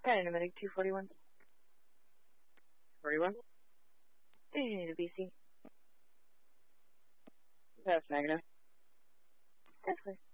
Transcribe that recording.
Dynamic 241. 41? Station to BC. That's negative. That's clear.